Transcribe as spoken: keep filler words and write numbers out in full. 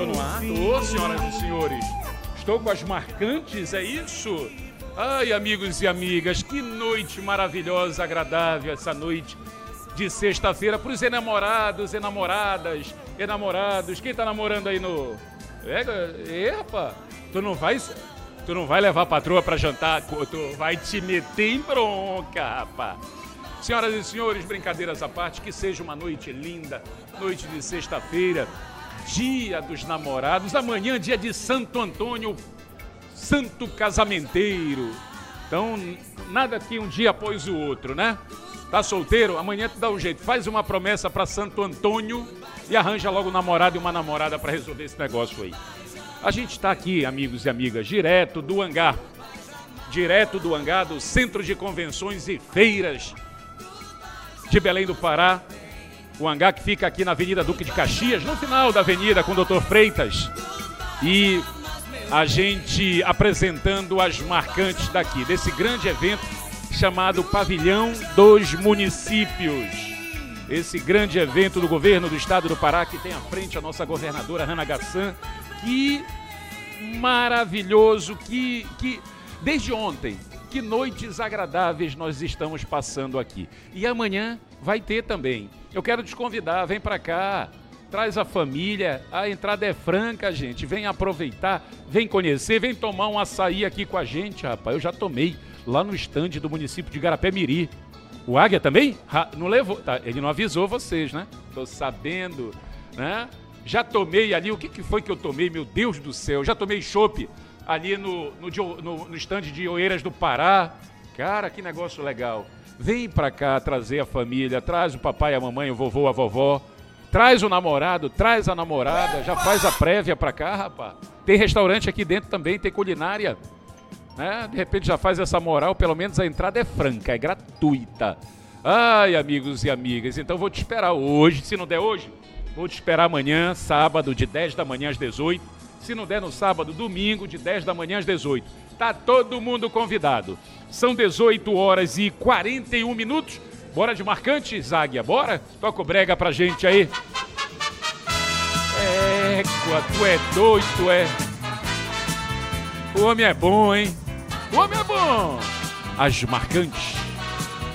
Tô no ar, tô, senhoras e senhores. Estou com as marcantes, é isso? Ai, amigos e amigas, que noite maravilhosa, agradável essa noite de sexta-feira para os enamorados, enamoradas, enamorados. Quem tá namorando aí no... É, é, rapaz, tu não vai... Tu não vai levar a patroa pra jantar, tu vai te meter em bronca, rapaz. Senhoras e senhores, brincadeiras à parte, que seja uma noite linda, noite de sexta-feira, dia dos namorados, amanhã dia de Santo Antônio, santo casamenteiro. Então, nada que um dia após o outro, né? Tá solteiro? Amanhã tu dá um jeito, faz uma promessa pra Santo Antônio e arranja logo um namorado e uma namorada pra resolver esse negócio aí. A gente está aqui, amigos e amigas, direto do hangar, direto do hangar do Centro de Convenções e Feiras de Belém do Pará, o hangar que fica aqui na Avenida Duque de Caxias, no final da avenida com o doutor Freitas, e a gente apresentando as marcantes daqui, desse grande evento chamado Pavilhão dos Municípios. Esse grande evento do governo do estado do Pará, que tem à frente a nossa governadora Hannah Gassan. Que maravilhoso, que, que desde ontem, que noites agradáveis nós estamos passando aqui. E amanhã vai ter também. Eu quero te convidar, vem pra cá, traz a família, a entrada é franca, gente. Vem aproveitar, vem conhecer, vem tomar um açaí aqui com a gente, rapaz. Eu já tomei lá no estande do município de Garapé-Miri. O Águia também? Ha, não levou, tá, ele não avisou vocês, né? Tô sabendo, né? Já tomei ali, o que, que foi que eu tomei, meu Deus do céu? Já tomei chopp ali no, no, no, no estande de Oeiras do Pará. Cara, que negócio legal. Vem pra cá trazer a família, traz o papai, a mamãe, o vovô, a vovó. Traz o namorado, traz a namorada, já faz a prévia pra cá, rapaz. Tem restaurante aqui dentro também, tem culinária. Né? De repente já faz essa moral, pelo menos a entrada é franca, é gratuita. Ai, amigos e amigas, então vou te esperar hoje, se não der hoje... Vou te esperar amanhã, sábado, de dez da manhã às dezoito. Se não der no sábado, domingo, de dez da manhã às dezoito. Tá todo mundo convidado. São dezoito horas e quarenta e um minutos. Bora de marcantes, Águia, bora? Toca o brega pra gente aí. Égua, tu é doido, tu é. O homem é bom, hein? O homem é bom. As marcantes.